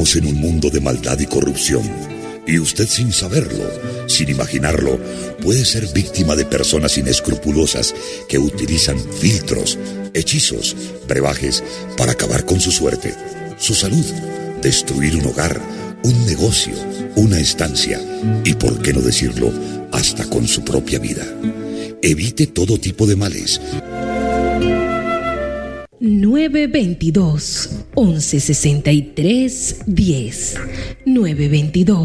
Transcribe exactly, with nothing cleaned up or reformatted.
Vivimos en un mundo de maldad y corrupción, y usted, sin saberlo, sin imaginarlo, puede ser víctima de personas inescrupulosas que utilizan filtros, hechizos, brebajes para acabar con su suerte, su salud, destruir un hogar, un negocio, una estancia y, por qué no decirlo, hasta con su propia vida. Evite todo tipo de males. nueve veintidós, once sesenta y tres, diez. nueve veintidós.